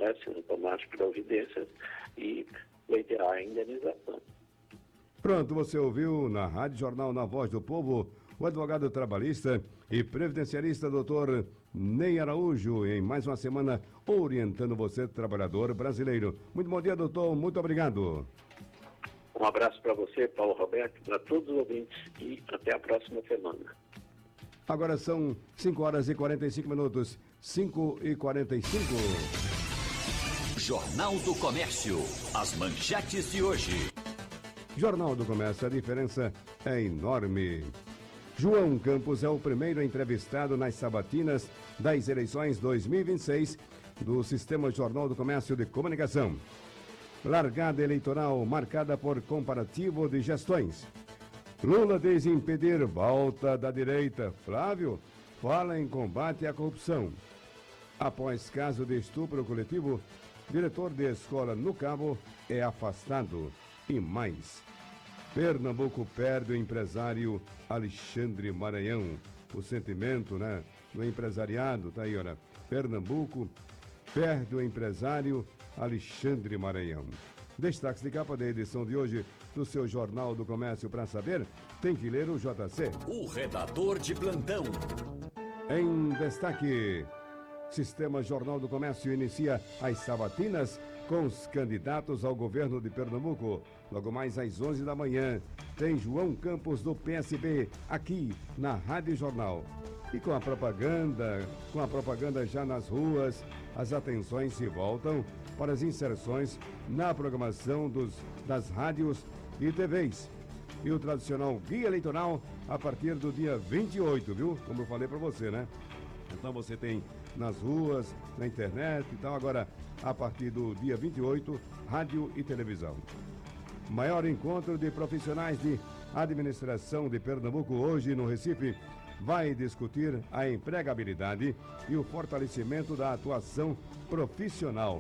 né, se não tomar as providências, e pleitear a indenização. Pronto, você ouviu na Rádio Jornal Na Voz do Povo o advogado trabalhista e previdenciarista doutor Ney Araújo, em mais uma semana orientando você, trabalhador brasileiro. Muito bom dia, doutor, muito obrigado. Um abraço para você, Paulo Roberto, para todos os ouvintes e até a próxima semana. Agora são 5h45, 5h45. Jornal do Comércio, as manchetes de hoje. Jornal do Comércio, a diferença é enorme. João Campos é o primeiro entrevistado nas sabatinas das eleições 2026 do Sistema Jornal do Comércio de Comunicação. Largada eleitoral marcada por comparativo de gestões. Lula diz impedir volta da direita. Flávio fala em combate à corrupção. Após caso de estupro coletivo, diretor de escola no Cabo é afastado. E mais. Pernambuco perde o empresário Alexandre Maranhão. O sentimento, né, do empresariado, tá aí, olha. Pernambuco perde o empresário Alexandre Maranhão. Destaques de capa da edição de hoje do seu Jornal do Comércio. Para saber, tem que ler o JC. O redator de plantão. Em destaque, Sistema Jornal do Comércio inicia as sabatinas com os candidatos ao governo de Pernambuco. Logo mais às 11 da manhã, tem João Campos do PSB aqui na Rádio Jornal. E com a propaganda já nas ruas, as atenções se voltam para as inserções na programação das rádios e TVs. E o tradicional guia eleitoral a partir do dia 28, viu? Como eu falei para você, né? Então você tem nas ruas, na internet e tal. Agora, a partir do dia 28, rádio e televisão. Maior encontro de profissionais de administração de Pernambuco hoje no Recife vai discutir a empregabilidade e o fortalecimento da atuação profissional.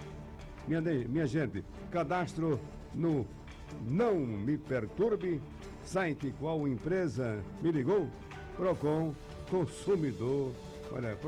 Minha gente, cadastro no Não Me Perturbe, site Qual Empresa Me Ligou, Procon Consumidor, olha,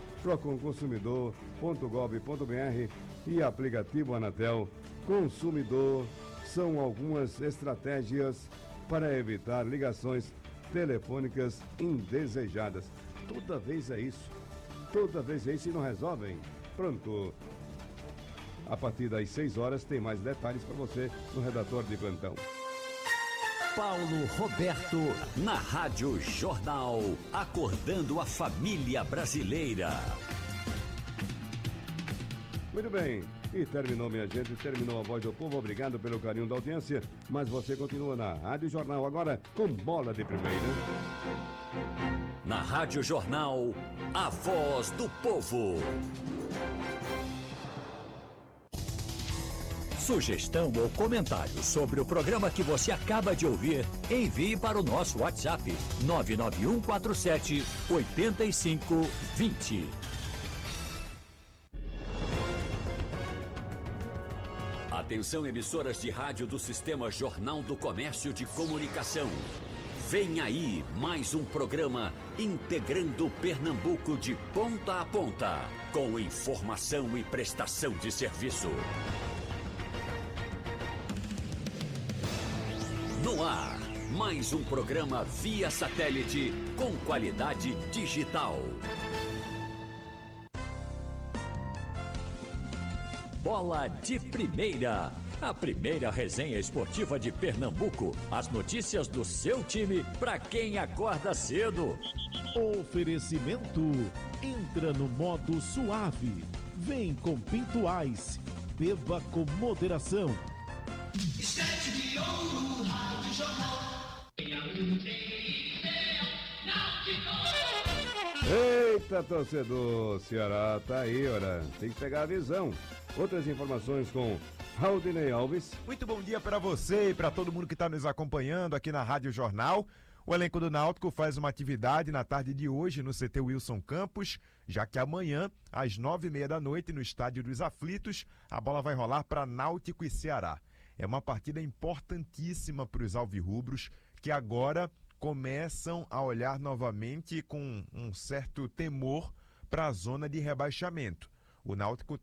proconconsumidor.gov.br e aplicativo Anatel Consumidor são algumas estratégias para evitar ligações telefônicas indesejadas. Toda vez é isso e não resolvem. Pronto. A partir das 6 horas tem mais detalhes para você no redator de plantão. Paulo Roberto, na Rádio Jornal, acordando a família brasileira. Muito bem, e terminou, minha gente, terminou a Voz do Povo. Obrigado pelo carinho da audiência, mas você continua na Rádio Jornal agora com bola de primeira. Na Rádio Jornal, a Voz do Povo. Sugestão ou comentário sobre o programa que você acaba de ouvir, envie para o nosso WhatsApp 99147-8520. Atenção, emissoras de rádio do Sistema Jornal do Comércio de Comunicação. Vem aí mais um programa integrando Pernambuco de ponta a ponta, com informação e prestação de serviço. No ar, mais um programa via satélite com qualidade digital. Bola de Primeira, a primeira resenha esportiva de Pernambuco. As notícias do seu time para quem acorda cedo. Oferecimento, entra no modo suave. Vem com Pinto Ice, beba com moderação. Estete de ouro, Rádio Jornal. Eita, torcedor, Ceará tá aí, ora, tem que pegar a visão. Outras informações com Raudinei Alves. Muito bom dia para você e para todo mundo que está nos acompanhando aqui na Rádio Jornal. O elenco do Náutico faz uma atividade na tarde de hoje no CT Wilson Campos, já que amanhã, às 9h30 da noite, no Estádio dos Aflitos, a bola vai rolar para Náutico e Ceará. É uma partida importantíssima para os alvirrubros, que agora começam a olhar novamente com um certo temor para a zona de rebaixamento. O Náutico